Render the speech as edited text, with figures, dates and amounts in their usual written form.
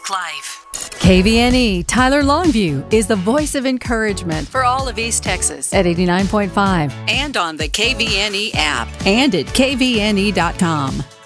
life. KVNE Tyler Longview is the voice of encouragement for all of East Texas at 89.5 And on the KVNE app. and at kvne.com.